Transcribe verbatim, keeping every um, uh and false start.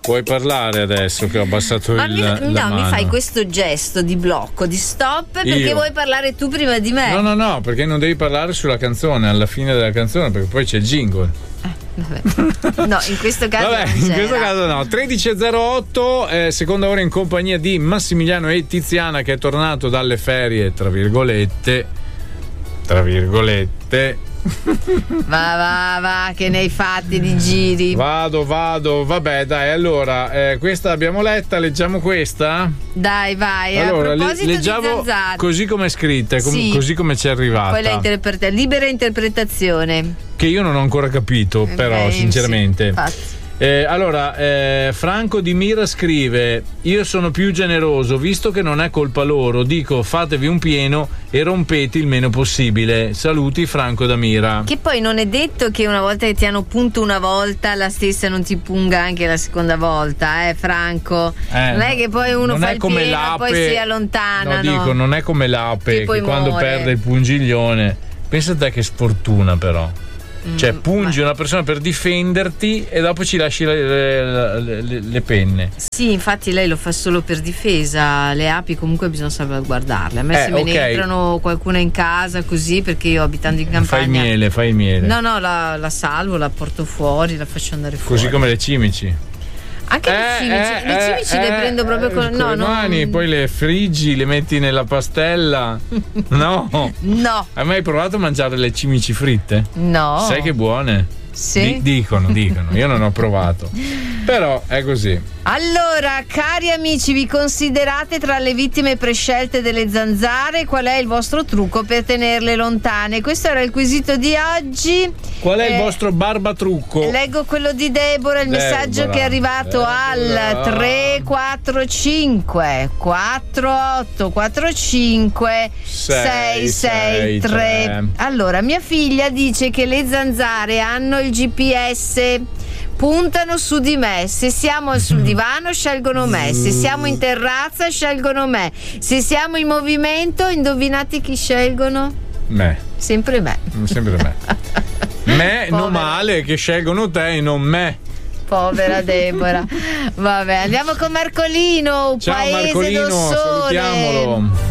Puoi parlare adesso che ho abbassato Ma il mi, la no, mano. mi fai questo gesto di blocco, di stop, perché Io? vuoi parlare tu prima di me. No, no, no, perché non devi parlare sulla canzone, alla fine della canzone, perché poi c'è il jingle. Vabbè. No, in questo caso Vabbè, non in c'era. questo caso no. tredici e zero otto, eh, seconda ora in compagnia di Massimiliano e Tiziana, che è tornato dalle ferie, tra virgolette. Tra virgolette. Va, va, va, che ne hai fatti di giri. Vado, vado, vabbè, dai, allora, eh, questa l'abbiamo letta, leggiamo questa? Dai, vai. Allora, a proposito le, leggiamo di zanzare, così come è scritta, com- Sì. così come ci è arrivata. poi la interpreta- libera interpretazione. Che io non ho ancora capito, Eh, però, beh, sinceramente. sì, infatti. Eh, allora, eh, Franco di Mira scrive: io sono più generoso, visto che non è colpa loro, dico fatevi un pieno e rompete il meno possibile. Saluti, Franco da Mira. Che poi non è detto che una volta che ti hanno punto una volta, la stessa non ti punga anche la seconda volta, eh, Franco? Eh, non è che poi uno non fa è il come pieno l'ape, e poi si allontana. No, dico, non è come l'ape Che che, poi quando muore. perde il pungiglione. Pensa a te che sfortuna, però. Cioè, pungi una persona per difenderti e dopo ci lasci le, le, le, le penne. Sì, infatti lei lo fa solo per difesa. Le api comunque bisogna salvaguardarle. A me Eh, se me ne ok. entrano qualcuna in casa così, perché io abitando in campagna, Fai il miele, fai il miele. no no la, la salvo, la porto fuori, la faccio andare fuori. Così come le cimici. Anche le cimici, le cimici le prendo proprio con, no, le no, mani, poi le friggi, le metti nella pastella. No. no, Hai mai provato a mangiare le cimici fritte? no. Sai che buone? Sì. Di- dicono, dicono. Io non ho provato. Però è così. Allora, cari amici, vi considerate tra le vittime prescelte delle zanzare? Qual è il vostro trucco per tenerle lontane? Questo era il quesito di oggi. Qual è il Eh, vostro barbatrucco? Leggo quello di Deborah, il Deborah, messaggio che è arrivato Deborah. al tre quattro cinque quattro otto quattro cinque sei sei tre. Allora, mia figlia dice che le zanzare hanno il G P S, puntano su di me. Se siamo sul divano scelgono me, se siamo in terrazza scelgono me, se siamo in movimento indovinate chi scelgono? Me. Sempre me. Sempre me. Me, non Povera. male, che scelgono te e non me. Povera Deborah. Vabbè, andiamo con Marcolino, Ciao Paese Marcolino, del Sole. salutiamolo.